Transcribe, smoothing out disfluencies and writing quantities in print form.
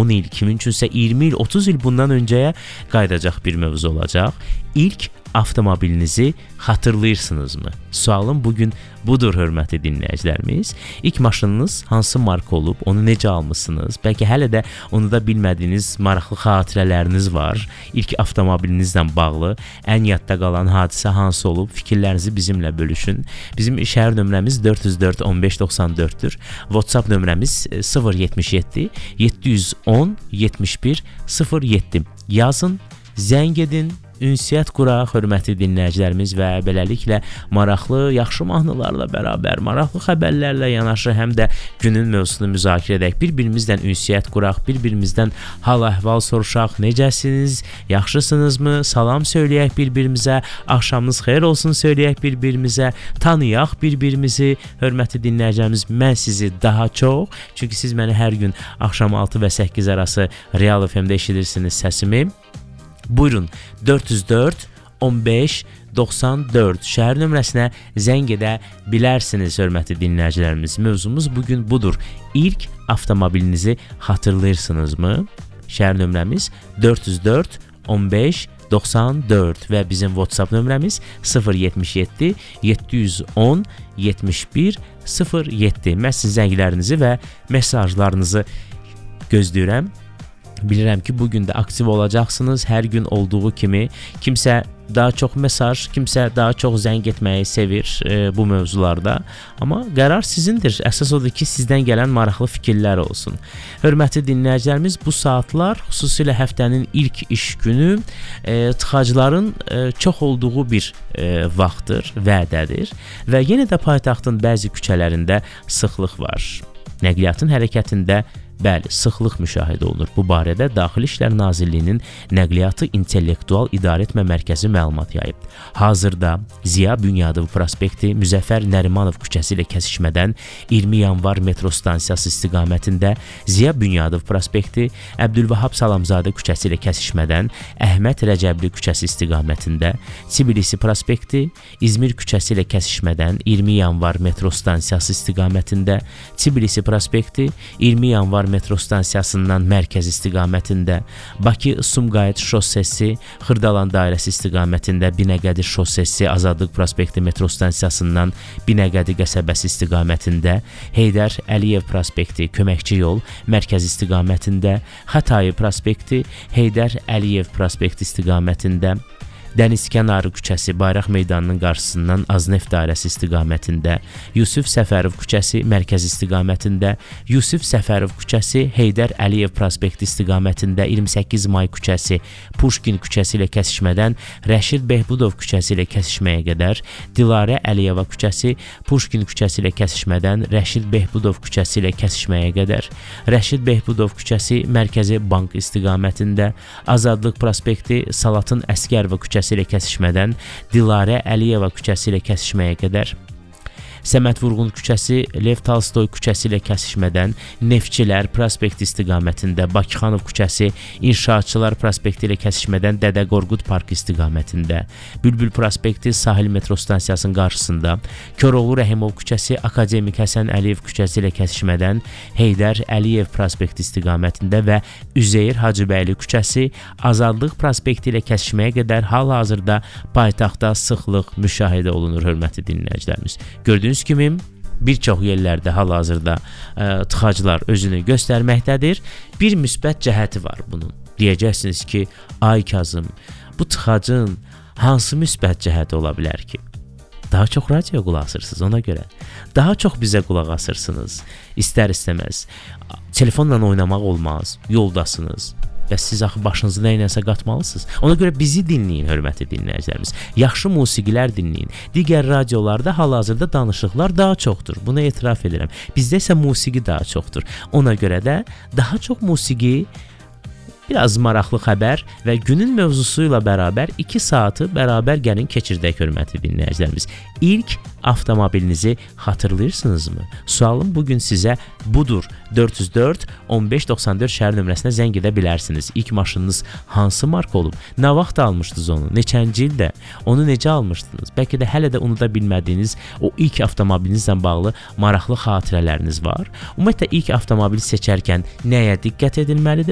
10 il, kimin üçünsə 20 il, 30 il bundan öncəyə qayıdacaq bir mövzu olacaq. İlk avtomobilinizi xatırlayırsınızmı? Sualım bugün budur, hörmətli dinləyicilərimiz. İlk maşınınız hansı marka olub, onu necə almısınız? Bəlkə hələ də onu da bilmədiyiniz maraqlı xatirələriniz var. İlk avtomobilinizlə bağlı ən yadda qalan hadisə hansı olub? Fikirlərinizi bizimlə bölüşün. Bizim şəhər nömrəmiz 404 15 94-dür. WhatsApp nömrəmiz 077 710 71 07. Yazın, zəng edin, ünsiyyət quraq, hörmətli dinləyicilərimiz, və beləliklə maraqlı, yaxşı mahnılarla bərabər, maraqlı xəbərlərlə yanaşı həm də günün mövzusunu müzakirə edək, bir-birimizlə ünsiyyət quraq, bir-birimizdən hal-əhval soruşaq, necəsiniz, yaxşısınızmı, salam söyləyək bir-birimizə, axşamınız xeyir olsun söyləyək bir-birimizə, tanıyaq bir-birimizi, hörmətli dinləyicilərimiz. Mən sizi daha çox, çünki siz məni hər gün axşam 6 və 8 arası Real FM-də eşidirsiniz səsimi. Buyurun, 404 15 94 şəhər nömrəsinə zəng edə bilərsiniz, hörmətli dinləyicilərimiz. Mövzumuz bugün budur. İlk avtomobilinizi xatırlayırsınızmı? Şəhər nömrəmiz 404 15 94 və bizim WhatsApp nömrəmiz 077 710 71 07. Mən sizin zənglərinizi və mesajlarınızı gözləyirəm. Bilirəm ki, bugün də aktiv olacaqsınız. Hər gün olduğu kimi kimsə daha çox mesaj, kimsə daha çox zəng etməyi sevir bu mövzularda. Amma qərar sizindir. Əsas odur ki, sizdən gələn maraqlı fikirlər olsun. Hörmətli dinləyicilərimiz, bu saatlar, xüsusilə həftənin ilk iş günü tıxacların çox olduğu bir vaxtdır, vədədir və yenə də paytaxtın bəzi küçələrində sıxlıq var. Nəqliyyatın hərəkətində bəli, sıxlıq müşahidə olunur. Bu barədə Daxili İşlər Nazirliyinin Nəqliyyatı İntellektual İdarəetmə Mərkəzi məlumat yayıb. Hazırda Ziya Bünyadov prospekti Müzəffər Nərimanov küçəsi ilə kəsişmədən 20 yanvar metro stansiyası istiqamətində, Ziya Bünyadov prospekti Əbdülvahab Salamzadə küçəsi ilə kəsişmədən Əhməd Rəcəbli küçəsi istiqamətində, Tbilisi prospekti İzmir küçəsi ilə kəsişmədən 20 yanvar metro stansiyası istiqamətində, Tbilisi prospekti 20 yanvar metro stansiyasından mərkəz istiqamətində, Bakı-Sumqayıt şossesi Xırdalan dairəsi istiqamətində, Binəqədi şossesi Azadlıq prospekti metro stansiyasından Binəqədi qəsəbəsi istiqamətində, Heydər Əliyev prospekti Köməkçi yol mərkəz istiqamətində, Xətai prospekti Heydər Əliyev prospekti istiqamətində, Dənizkənarı küçəsi Bayraq meydanının qarşısından Azneft dairəsi istiqamətində, Yusif Səfərov küçəsi mərkəz istiqamətində, Yusif Səfərov küçəsi Heydər Əliyev prospekti istiqamətində, 28 may küçəsi Puşkin küçəsi ilə kəsişmədən Rəşid Behbudov küçəsi ilə kəsişməyə qədər, Dilarə Əliyeva küçəsi Puşkin küçəsi ilə kəsişmədən Rəşid Behbudov küçəsi ilə kəsişməyə qədər, Rəşid Behbudov küçəsi Mərkəzi Bank istiqamətində, Azadlıq prospekti Salatın Əsgərova küçəsi ilə kəsişmədən Dilarə Əliyeva küçəsi ilə kəsişməyə qədər, Səməd Vurğun küçəsi Lev Tolstoy küçəsi ilə kəsişmədən Neftçilər prospekti istiqamətində, Bakıxanov küçəsi İnşaatçılar prospekti ilə kəsişmədən Dədə Qorqud parkı istiqamətində, Bülbül prospekti Sahil metro stansiyasının qarşısında, Koroğlu Rəhimov küçəsi Akademik Həsən Əliyev küçəsi ilə kəsişmədən Heydər Əliyev prospekti istiqamətində və Üzeyir Hacıbəyli küçəsi Azadlıq prospekti ilə kəsişməyə qədər hal-hazırda paytaxtda sıxlıq müşahidə olunur, hörmətli dinləyicilərimiz. Gördüyünüz kimi bir çox yerlərdə hal-hazırda tıxaclar özünü göstərməkdədir. Bir müsbət cəhəti var bunun. Deyəcəksiniz ki, ay Kazım, bu tıxacın hansı müsbət cəhəti ola bilər ki? Daha çox radio qulaq asırsınız ona görə. Daha çox bizə qulaq asırsınız. İstər-istəməz. Telefonla oynamaq olmaz. Yoldasınız. Və siz axı başınızı nəyinəsə qatmalısınız. Ona görə bizi dinləyin, hörmətli dinləyicilərimiz. Yaxşı musiqilər dinləyin. Digər radiolarda hal-hazırda danışıqlar daha çoxdur. Buna etiraf edirəm. Bizdə isə musiqi daha çoxdur. Ona görə də daha çox musiqi, biraz maraqlı xəbər və günün mövzusu ilə bərabər 2 saatı bərabər gəlin keçirdək, hörmətli dinləyicilərimiz. İlk avtomobilinizi xatırlayırsınızmı? Sualım bugün sizə budur. 404 15 94 şəhər nömrəsinə zəng edə bilərsiniz. İlk maşınınız hansı marka olub? Nə vaxt almışdınız onu? Neçənci ildə? Onu necə almışdınız? Bəlkə də hələ də unuda bilmədiyiniz o ilk avtomobilinizlə bağlı maraqlı xatirələriniz var. Ümumiyyətlə ilk avtomobili seçərkən nəyə diqqət edilməlidir?